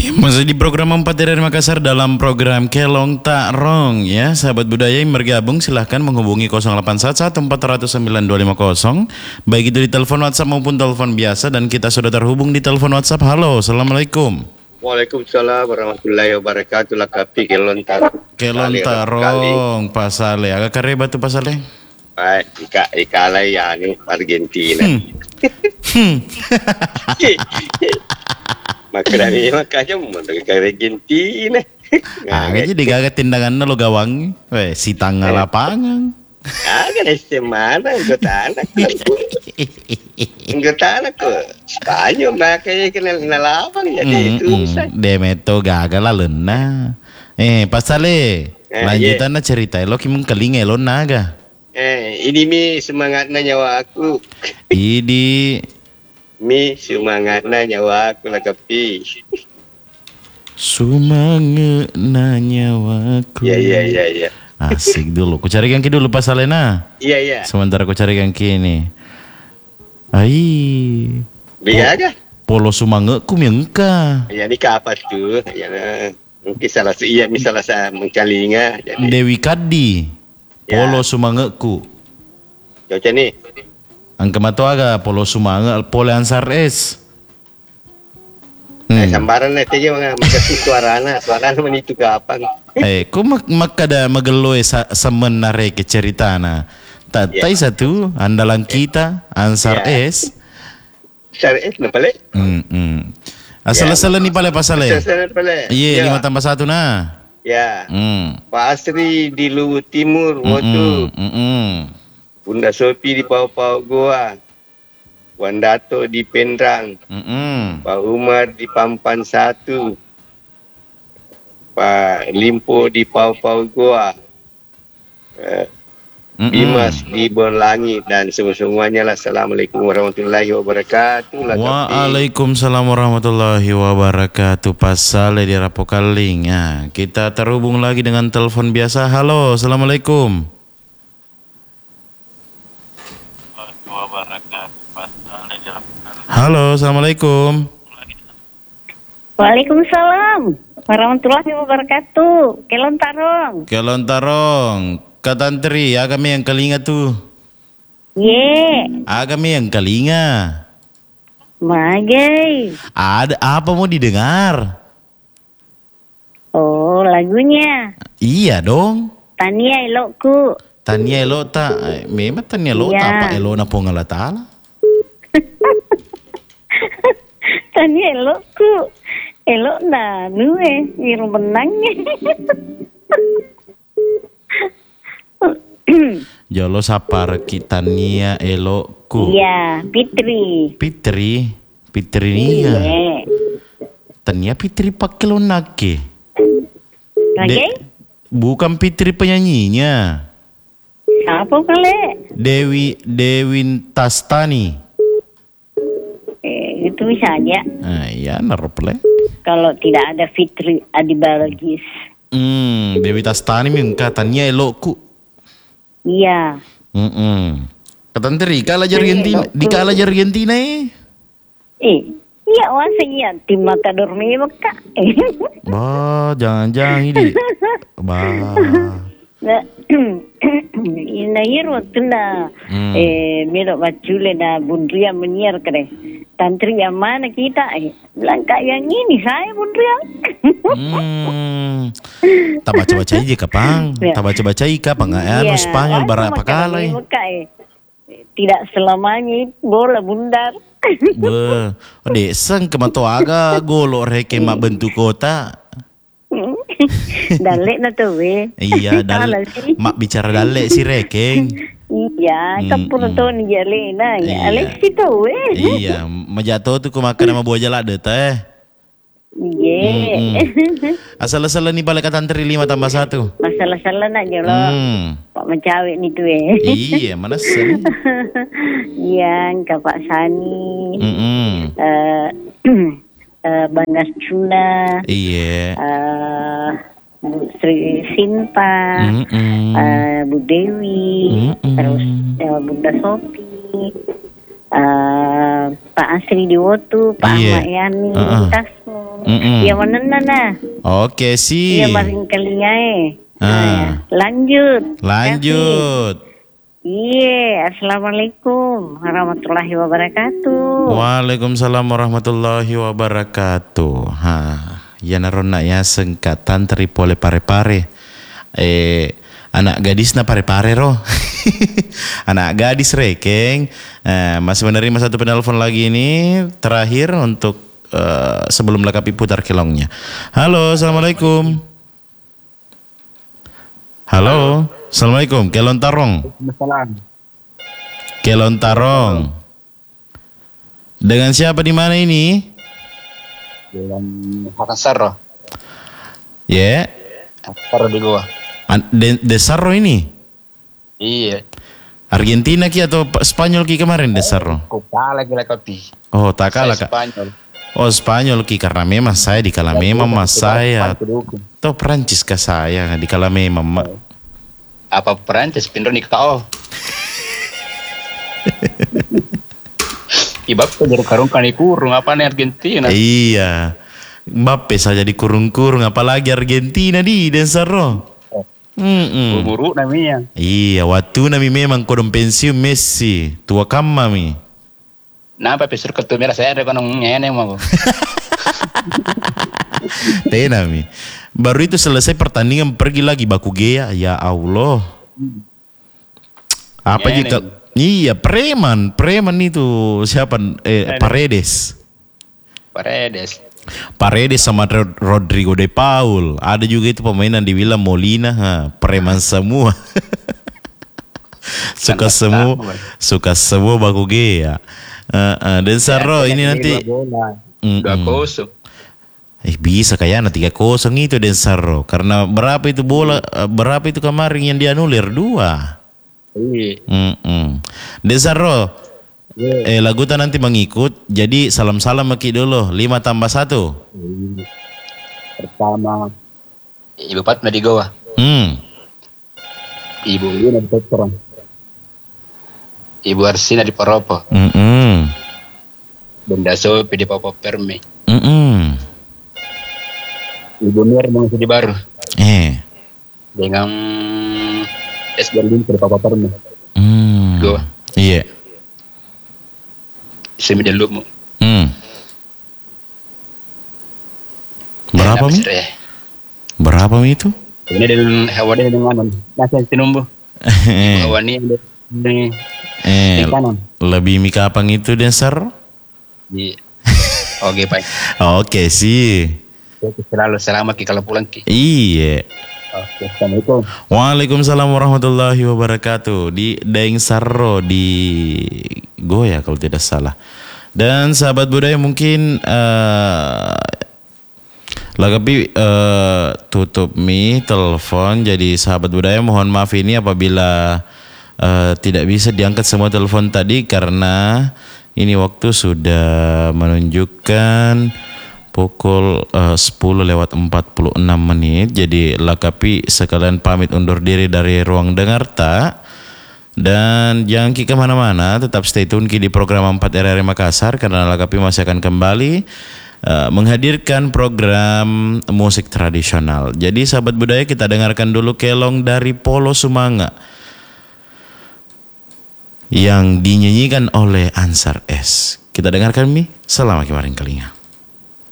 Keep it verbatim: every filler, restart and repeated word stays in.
Masih di program empat dari Makassar dalam program Kelong Tak Rong ya. Sahabat budaya yang bergabung silahkan menghubungi nol delapan satu satu empat nol nol sembilan dua lima nol. Baik itu di telepon WhatsApp maupun telepon biasa. Dan kita sudah terhubung di telepon WhatsApp. Halo, Assalamualaikum. Waalaikumsalam warahmatullahi wabarakatuh. Lakapi Kelong Tak Kelong Tak Rong Pasale. Agak kareba tuh Pasale. Baik, ika ika lai ya ni Argentina. Hmm. Maka ni makanya mau ke Argentina. Ah, jadi gagak tindakan lo gawang. Weh, si tanggal lapangan. Ah, kan mana anggota anak. Anggota anak ko. Spanyol makanya kenal nalapang jadi itu. Demeto gagal lah lena. Eh, Pasale. Lanjutan na cerita lo kimung kalinga lo naga. Eh, ini mi semangatnya nyawa aku. Ini mi semangatnya nyawa aku lakapi. Semangatnya nyawaku. Iya iya iya iya. Asik dulu. Ku cari kaki dulu Pas Alena. Iya iya. Sementara ku cari kaki ini. Ai. Biar aja. Polo sumangeku mengka. Ya ni kapas tu. Ya mungkin salah iya misalnya saya mengkalinga. Jadi. Dewi Kadi. Polo ya. Sumangeku. Macam ni. Angka mato aga polo sumange polo ansar es. Hmm. Eh, sambaran na tayo mga magkasi suarana, suarana man itu kapan. Eh, kung mak makada mageloy sa samen na reke cerita na. Tatay yeah. Satu andalan kita ansar yeah. Es. Ansar es na pala. Hmm. hmm. Asal-asal yeah. Ni pala pasale. Asal-asal pala. Iya, yeah. Lima tambah satu na. Ya, mm. Pak Asri di Luwu Timur, Motu, mm -mm. Bunda Sopi di Pau-Pau Goa, Wandato di Pendrang, mm -mm. Pak Umar di Pampan Satu, Pak Limpo di Pau-Pau Goa, uh, mm -mm. Bimas di Bonlangi dan semua-semuanya lah. Assalamualaikum warahmatullahi wabarakatuh. Waalaikumsalam warahmatullahi wabarakatuh. Pasale di Rapokaling. Ya, kita terhubung lagi dengan telepon biasa. Halo, assalamualaikum. Halo, assalamualaikum. Waalaikumsalam warahmatullahi wabarakatuh. Kelong Tak Rong. Kelong Tak Rong. Katantri, agami yang kalinga tu. Ye. Agami yang kalinga. Magai. Ada apa mau didengar? Oh, lagunya. Iya dong. Tania elokku. Tania elok tak? Memang tania elok tak apa elok na pongala ta'ala. Tania elokku. Elok na nuwe. Biru menangnya. Jolo sapar kitania elokku. Iya, Fitri. Fitri, Fitri nia. Iya. Tania Fitri pakai lo nake. Nake? Bukan Fitri penyanyinya. Apa kali? Dewi Dewi Tastani. Eh, itu bisa aja. Ah, iya, narple. Kalau tidak ada Fitri Adibalgis. Hmm, Dewi Tastani minta Tania elokku. Iya. Mm -mm. Katantri, kala Argentina, di kala Argentina eh. Eh, iya wasa iya tim Matador Mekah. Bah, jangan-jangan ini. Bah. Nah, ina hiro tunda eh melo bacule na bundria menyiar kere. Tantri yang mana kita eh langkah yang ini saya bundria. hmm. Tak baca-baca aja kapang. Tak baca-baca ika pang anu Spanyol bara apa kalai. Tidak selamanya bola bundar. Be, ode sang kemato aga golo reke mak bentuk kota. Dalek na to we. Iya, dalek. Mak bicara dalek si rekeng. Iya, kapur to ni jale na. Ya, Alex itu we. Iya, majato tu ku makan sama buah jalak de teh. Iya. Asal-asal ni balik katantri lima tambah satu. Masalah-salah nak je lo. Pak Mencawik ni tu eh. Iya, mana sen? Iya, Pak Sani. Mm Uh, uh, Banas Cuna. Iya. Uh, Bu Sri Sinta. Mm -mm. Uh, Bu Dewi. Mm -mm. Terus uh, Bunda Sopi. uh, Pak Asri Diwotu, Pak Iya. Ahmad Yani, Uh-uh. Tasmu. Mm-mm. Ya mana nah? Oke sih. Ya maring kelingai. Ah. Lanjut. Lanjut. Iya, assalamualaikum warahmatullahi wabarakatuh. Waalaikumsalam warahmatullahi wabarakatuh. Ha, ya narona ya sengkat tantri pole pare-pare. Eh anak gadis na pare-pare roh. Anak gadis rekeng. Eh, masih menerima satu penelpon lagi ini terakhir untuk eh, sebelum lengkapi putar kelongnya. Halo, assalamualaikum. Halo, assalamualaikum. Kelon Tarong. Kelon Tarong. Dengan siapa di mana ini? Dengan Hakan Sarro. Ya, Sarro di gua. An- de, de Sarro ini. Iya. Argentina ki atau Pa- Spanyol ki kemarin de Sarro? Kau kalah gila kopi. Oh, tak kalah Saya kak. Spanyol. Oh, Spanyol ki karena memang saya di kala memang mas saya. Pendukung. Atau Perancis kah saya di kala memang. Ma. Apa Perancis pindah nih kau? Ibab tuh jadi karung kan kurung apa nih Argentina? Iya. Mbappe saja dikurung-kurung apalagi Argentina di de Sarro. Mm-mm. Buru namanya. Iya, waktu nami memang kodong pensiun Messi, tua kama mi. Napa pesur ketu merah saya ada kanong ngene mau. Tenami. Baru itu selesai pertandingan pergi lagi baku gea, ya Allah. Apa Ngene. jika iya preman, preman itu siapa eh, Paredes. Paredes. Paredes sama Rod- Rodrigo de Paul. Ada juga itu pemain yang dibilang Molina, ha, preman semua. suka semua, suka semua baku gea. Uh, uh, dan Sarro ini nanti dua Mm-mm. kosong. Eh bisa kayaknya tiga kosong itu Den Sarro. Karena berapa itu bola, eh, berapa itu kemarin yang dianulir dua. Iya. Mm-mm. Den Sarro, eh Laguta nanti mengikut. Jadi salam-salam maki dulu. Lima tambah satu. Pertama Ibu Fatma di Goa. Hmm. Ibu Lina di Petrang. Ibu Arsina di Paropo. Mm-mm. Bunda Sopi di Papa Perme. Mm-mm. Ibu Nur masih di Baru. Eh. Dengan S Berlin di Papa Perme. Hmm. Goa. Iya. Semi dan Lumu. Hmm. Berapa mi? Berapa mi itu? Ini dengan hewan ini dengan nasi tinumbu. Hewan ini ini Eh, di kanan. lebih mi kapan itu Den Sarro? Di Oke Pak. Oke sih. Oke, selalu selamat Ki kalau pulang Ki. Iya. Oke, assalamualaikum. Waalaikumsalam warahmatullahi wabarakatuh. Di Daeng Sarro di Goya kalau tidak salah. Dan sahabat budaya mungkin uh, lagapi uh, tutup mi telepon. Jadi sahabat budaya mohon maaf ini apabila uh, tidak bisa diangkat semua telepon tadi karena ini waktu sudah menunjukkan pukul uh, sepuluh lewat empat puluh enam menit. Jadi lakapi sekalian pamit undur diri dari ruang dengar tak. Dan jangan ki kemana-mana, tetap stay tune ki di program empat R R Makassar karena lakapi masih akan kembali uh, menghadirkan program musik tradisional. Jadi sahabat budaya kita dengarkan dulu kelong dari Polo Sumanga yang dinyanyikan oleh Ansar S. Kita dengarkan mi selama kemarin kalinya.